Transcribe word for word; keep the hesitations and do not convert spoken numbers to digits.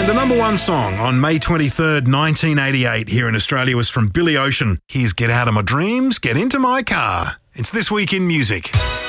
The number one song on May twenty-third, nineteen eighty-eight here in Australia was from Billy Ocean. Here's Get Out of My Dreams, Get Into My Car. It's This Week in Music.